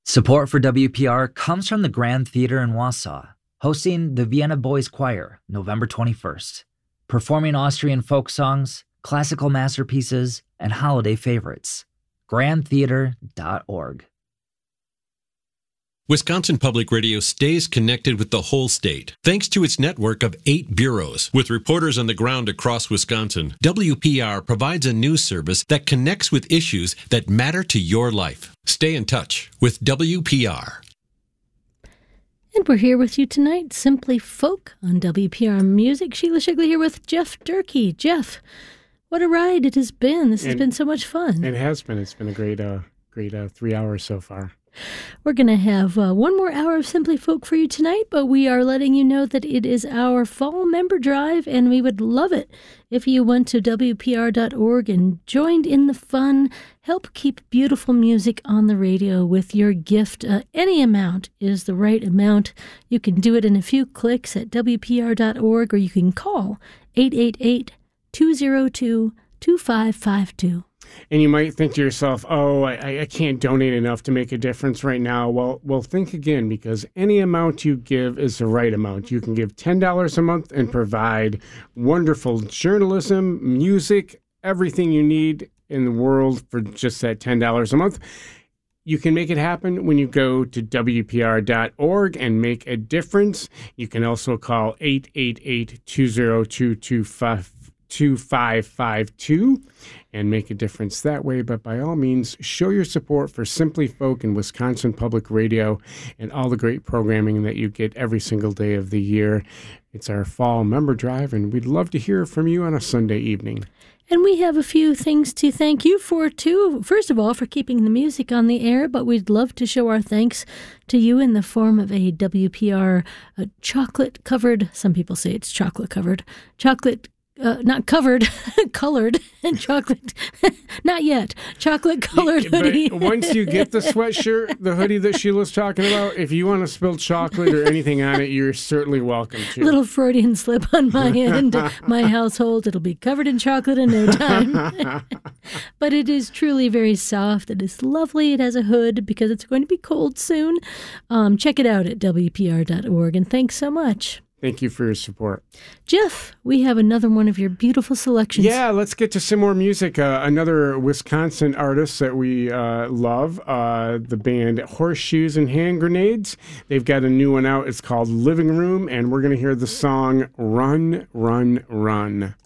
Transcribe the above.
Support for WPR comes from the Grand Theater in Wausau, hosting the Vienna Boys Choir November 21st, performing Austrian folk songs, classical masterpieces, and holiday favorites. grandtheater.org. Wisconsin Public Radio stays connected with the whole state, thanks to its network of 8 bureaus. With reporters on the ground across Wisconsin, WPR provides a news service that connects with issues that matter to your life. Stay in touch with WPR. And we're here with you tonight, Simply Folk on WPR Music. Sheila Shigley here with Jeff Durkee. Jeff, what a ride it has been. This has been so much fun. It has been. It's been a great 3 hours so far. We're going to have one more hour of Simply Folk for you tonight, but we are letting you know that it is our fall member drive, and we would love it if you went to WPR.org and joined in the fun. Help keep beautiful music on the radio with your gift. Any amount is the right amount. You can do it in a few clicks at WPR.org, or you can call 888-202-2552. And you might think to yourself, oh, I can't donate enough to make a difference right now. Well, think again, because any amount you give is the right amount. You can give $10 a month and provide wonderful journalism, music, everything you need in the world for just that $10 a month. You can make it happen when you go to WPR.org and make a difference. You can also call 888-202-2552 and make a difference that way. But by all means, show your support for Simply Folk and Wisconsin Public Radio and all the great programming that you get every single day of the year. It's our fall member drive, and we'd love to hear from you on a Sunday evening. And we have a few things to thank you for, too. First of all, for keeping the music on the air, but we'd love to show our thanks to you in the form of a WPR chocolate-covered, some people say it's chocolate-covered, not covered, colored chocolate, not yet, chocolate-colored hoodie. But once you get the sweatshirt, the hoodie that Sheila's talking about, if you want to spill chocolate or anything on it, you're certainly welcome to. Little Freudian slip on my end. My household, it'll be covered in chocolate in no time. But it is truly very soft. It is lovely. It has a hood because it's going to be cold soon. Check it out at WPR.org, and thanks so much. Thank you for your support. Jeff, we have another one of your beautiful selections. Yeah, let's get to some more music. Another Wisconsin artist that we love, the band Horseshoes and Hand Grenades. They've got a new one out. It's called Living Room, and we're going to hear the song Run, Run, Run.